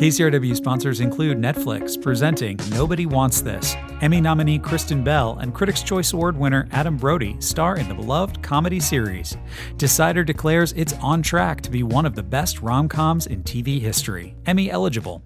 KCRW sponsors include Netflix presenting Nobody Wants This. Emmy nominee Kristen Bell and Critics' Choice Award winner Adam Brody star in the beloved comedy series. Decider declares it's on track to be one of the best rom-coms in TV history. Emmy eligible.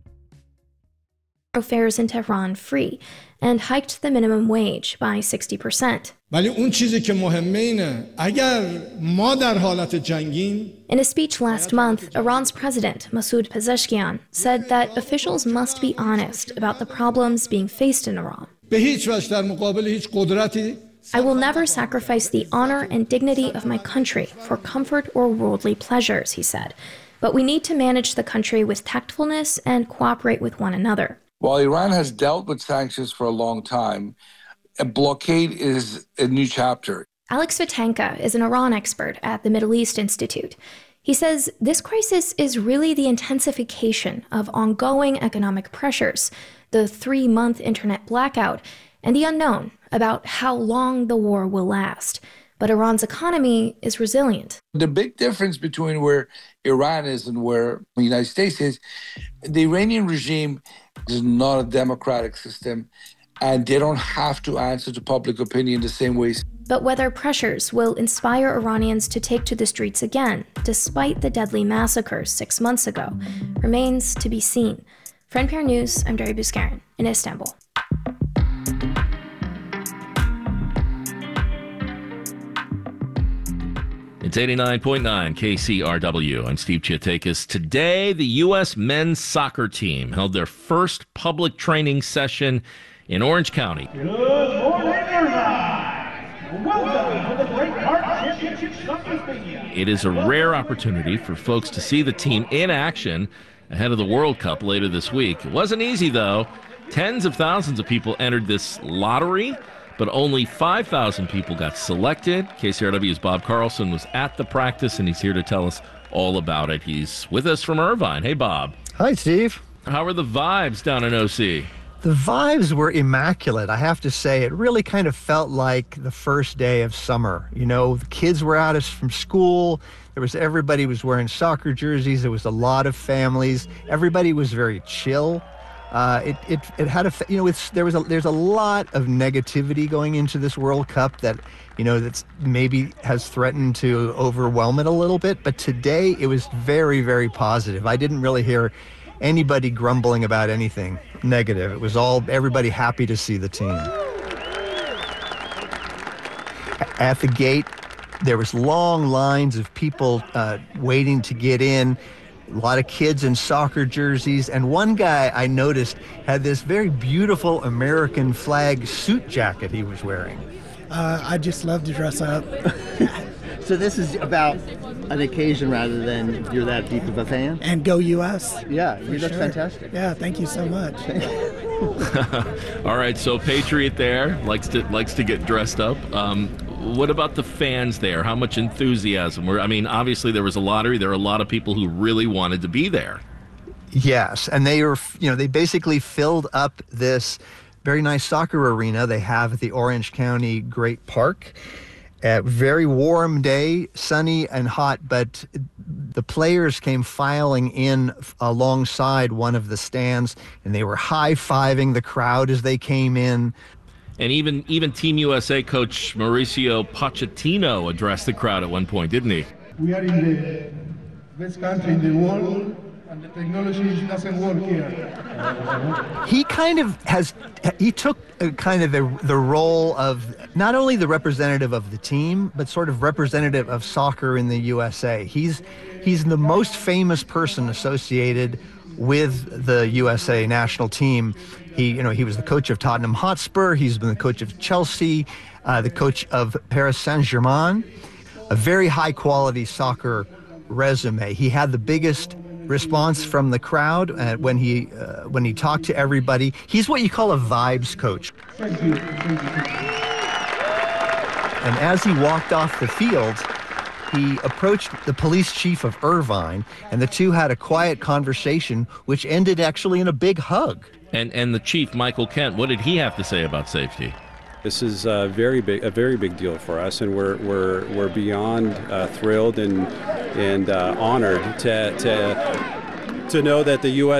Fares in Tehran free and hiked the minimum wage by 60%. ولی اون چیزی که مهمه اینه اگر ما در حالت جنگیم. In a speech last month, Iran's president, Masoud Pezeshkian, said that officials must be honest about the problems being faced in Iran. به هیچ وجه در مقابل هیچ قدرتی. I will never sacrifice the honor and dignity of my country for comfort or worldly pleasures, he said. But we need to manage the country with tactfulness and cooperate with one another. While Iran has dealt with sanctions for a long time, a blockade is a new chapter. Alex Vitanka is an Iran expert at the Middle East Institute. He says this crisis is really the intensification of ongoing economic pressures, the 3-month internet blackout, and the unknown about how long the war will last. But Iran's economy is resilient. The big difference between where Iran is and where the United States is, the Iranian regime is not a democratic system, and they don't have to answer to public opinion the same way. But whether pressures will inspire Iranians to take to the streets again, despite the deadly massacres 6 months ago, remains to be seen. For NPR News, I'm Dari Buskarin in Istanbul. It's 89.9 KCRW. I'm Steve Chiatakis. Today, the U.S. men's soccer team held their first public training session in Orange County. Good morning, Irvine. Welcome to the Great Park Championship Soccer Stadium. It is a rare opportunity for folks to see the team in action ahead of the World Cup later this week. It wasn't easy, though. Tens of thousands of people entered this lottery, but only 5,000 people got selected. KCRW's Bob Carlson was at the practice, and he's here to tell us all about it. He's with us from Irvine. Hey, Bob. Hi, Steve. How are the vibes down in OC? The vibes were immaculate, I have to say. It really kind of felt like the first day of summer. You know, the kids were out from school. Everybody was wearing soccer jerseys. There was a lot of families. Everybody was very chill. It had a, you know, there's a lot of negativity going into this World Cup that, you know, that's maybe has threatened to overwhelm it a little bit. But today it was very, very positive. I didn't really hear anybody grumbling about anything negative. It was everybody happy to see the team. At the gate, there was long lines of people waiting to get in. A lot of kids in soccer jerseys, and one guy I noticed had this very beautiful American flag suit jacket he was wearing. I just love to dress up. So this is about an occasion rather than you're that deep of a fan? And go U.S. Yeah, you look fantastic. Yeah, thank you so much. All right, so Patriot there likes to get dressed up. What about the fans there? How much enthusiasm? I mean, obviously there was a lottery. There were a lot of people who really wanted to be there. Yes, and they basically filled up this very nice soccer arena they have at the Orange County Great Park. A very warm day, sunny and hot, but the players came filing in alongside one of the stands, and they were high-fiving the crowd as they came in. And even Team USA coach Mauricio Pochettino addressed the crowd at one point, didn't he? We are in the best country in the world, and the technology doesn't work here. He took the role of not only the representative of the team, but sort of representative of soccer in the USA. He's the most famous person associated with the USA national team. He was the coach of Tottenham Hotspur. He's been the coach of Chelsea, the coach of Paris Saint-Germain. A very high-quality soccer resume. He had the biggest response from the crowd when he talked to everybody. He's what you call a vibes coach. Thank you. And as he walked off the field, he approached the police chief of Irvine, and the two had a quiet conversation, which ended actually in a big hug. And the chief, Michael Kent, what did he have to say about safety? This is a very big deal for us, and we're beyond thrilled and honored to know that the U.S.